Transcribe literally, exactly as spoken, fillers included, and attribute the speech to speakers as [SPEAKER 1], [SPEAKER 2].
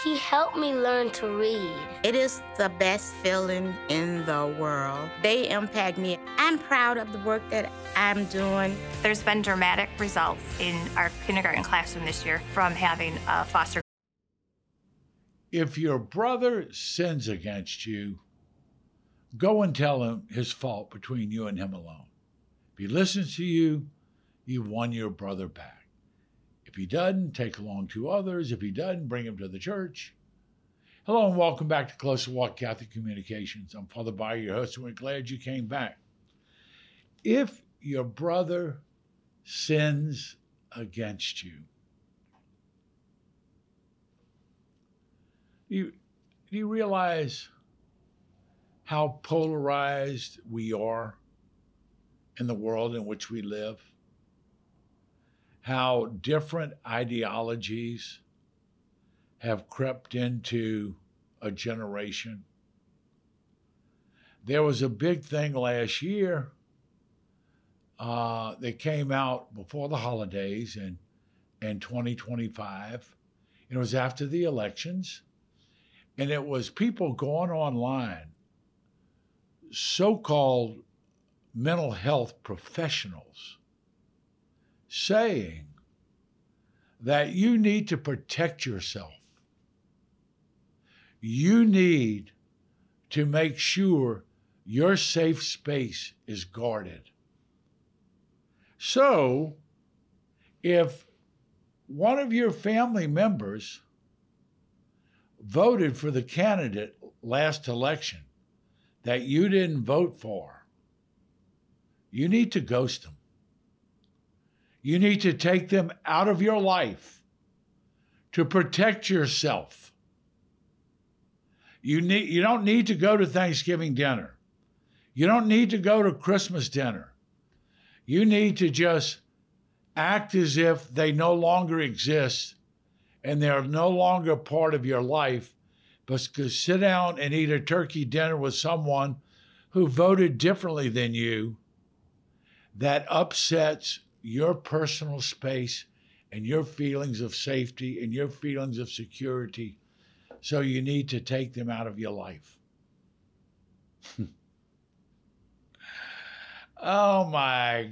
[SPEAKER 1] He helped me learn to read.
[SPEAKER 2] It is the best feeling in the world. They impact me. I'm proud of the work that I'm doing.
[SPEAKER 3] There's been dramatic results in our kindergarten classroom this year from having a foster.
[SPEAKER 4] If your brother sins against you, go and tell him his fault between you and him alone. If he listens to you, you've won your brother back. If he doesn't, take along two others. If he doesn't, bring him to the church. Hello and welcome back to Closer Walk Catholic Communications. I'm Father Byer, your host, and we're glad you came back. If your brother sins against you, you do you realize how polarized we are in the world in which we live? How different ideologies have crept into a generation. There was a big thing last year uh, that came out before the holidays in, in twenty twenty-five. It was after the elections, and it was people going online, so-called mental health professionals, saying that you need to protect yourself. You need to make sure your safe space is guarded. So, if one of your family members voted for the candidate last election that you didn't vote for, you need to ghost them. You need to take them out of your life to protect yourself. You need, you don't need to go to Thanksgiving dinner. You don't need to go to Christmas dinner. You need to just act as if they no longer exist and they're no longer part of your life, but sit down and eat a turkey dinner with someone who voted differently than you that upsets your personal space and your feelings of safety and your feelings of security. So you need to take them out of your life. Oh my